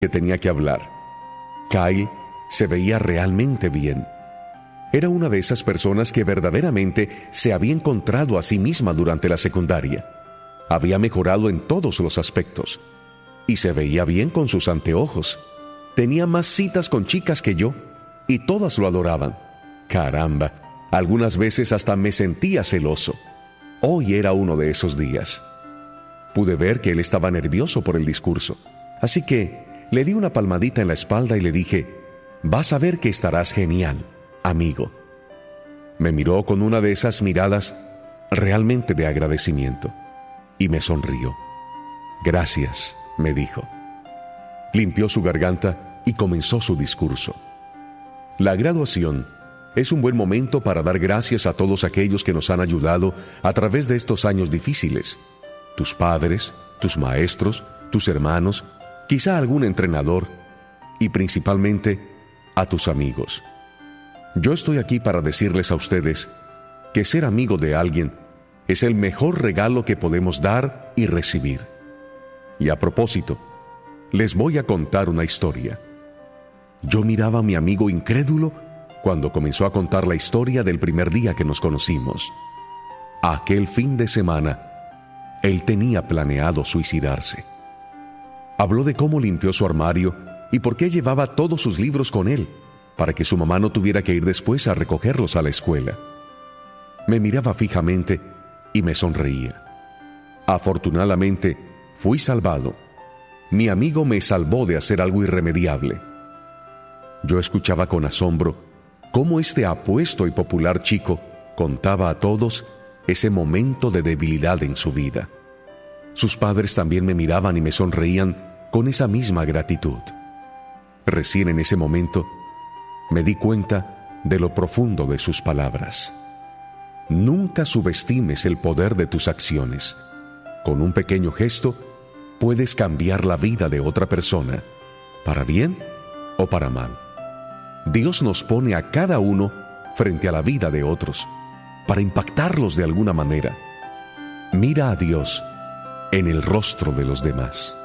que tenía que hablar. Kyle se veía realmente bien. Era una de esas personas que verdaderamente se había encontrado a sí misma durante la secundaria. Había mejorado en todos los aspectos. Y se veía bien con sus anteojos. Tenía más citas con chicas que yo, y todas lo adoraban. Caramba, algunas veces hasta me sentía celoso. Hoy era uno de esos días. Pude ver que él estaba nervioso por el discurso, así que le di una palmadita en la espalda y le dije: «Vas a ver que estarás genial, amigo». Me miró con una de esas miradas realmente de agradecimiento y me sonrió. «Gracias», me dijo. Limpió su garganta y comenzó su discurso. La graduación es un buen momento para dar gracias a todos aquellos que nos han ayudado a través de estos años difíciles. Tus padres, tus maestros, tus hermanos, quizá algún entrenador y principalmente a tus amigos. Yo estoy aquí para decirles a ustedes que ser amigo de alguien es el mejor regalo que podemos dar y recibir. Y a propósito, les voy a contar una historia. Yo miraba a mi amigo incrédulo cuando comenzó a contar la historia del primer día que nos conocimos. Aquel fin de semana, él tenía planeado suicidarse. Habló de cómo limpió su armario y por qué llevaba todos sus libros con él, para que su mamá no tuviera que ir después a recogerlos a la escuela. Me miraba fijamente y me sonreía. Afortunadamente, fui salvado. Mi amigo me salvó de hacer algo irremediable. Yo escuchaba con asombro cómo este apuesto y popular chico contaba a todos ese momento de debilidad en su vida. Sus padres también me miraban y me sonreían con esa misma gratitud. Recién en ese momento me di cuenta de lo profundo de sus palabras. Nunca subestimes el poder de tus acciones. Con un pequeño gesto puedes cambiar la vida de otra persona, para bien o para mal. Dios nos pone a cada uno frente a la vida de otros, para impactarlos de alguna manera. Mira a Dios en el rostro de los demás.